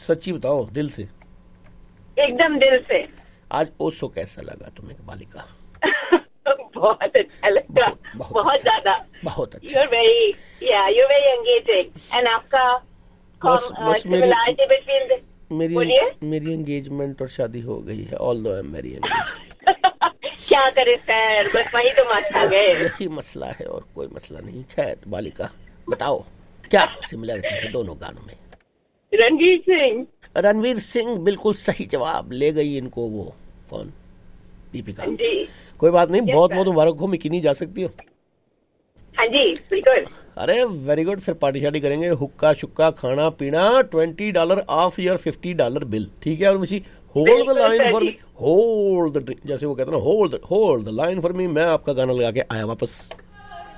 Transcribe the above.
सच्ची बताओ दिल से। एकदम दिल से। आज ओशो कैसा लगा तुम्हें बालिका? बहुत अच्छा लगा, बहुत ज्यादा, बहुत अच्छा। You're very engaging and आपका बस similarity between the मेरी एंगेजमेंट और शादी हो गई है, although I am very engage. क्या करे सर, बस वही तो मसला है। यही मसला है और कोई मसला नहीं। खैर बालिका बताओ क्या सिमिलरिटी है दोनों गानों में? रणवीर सिंह बिल्कुल सही जवाब। ले गई इनको वो कौन? दीपिका जी। कोई बात नहीं, बहुत बहुत मुबारक हो। मिकिनी जा सकती हो? हाँ जी बिल्कुल। अरे वेरी गुड। फिर पार्टी शार्टी करेंगे, हुक्का शुक्का खाना पीना, $20 ऑफ योर $50 बिल, ठीक है? और उसी hold the line for me, hold the, जैसे वो कहते हैं ना, hold the line for me. मैं आपका गाना लगा के आया वापस।